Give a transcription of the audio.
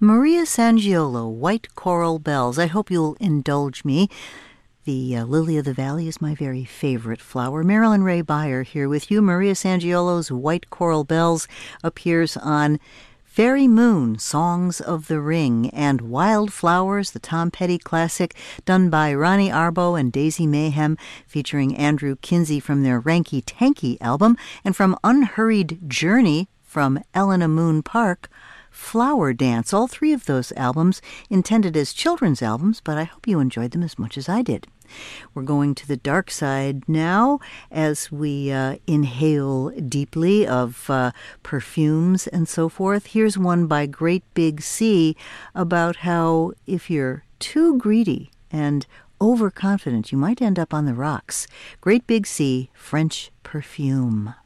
Maria Sangiolo, White Coral Bells. I hope you'll indulge me. The lily of the valley is my very favorite flower. Marilyn Ray Beyer here with you. Maria Sangiolo's White Coral Bells appears on Fairy Moon, Songs of the Ring, and Wildflowers, the Tom Petty classic done by Ronnie Arbo and Daisy Mayhem, featuring Andrew Kinsey from their Ranky Tanky album, and from Unhurried Journey from Elena Moon Park, Flower Dance. All three of those albums intended as children's albums, but I hope you enjoyed them as much as I did. We're going to the dark side now as we inhale deeply of perfumes and so forth. Here's one by Great Big Sea about how if you're too greedy and overconfident, you might end up on the rocks. Great Big Sea, French Perfume.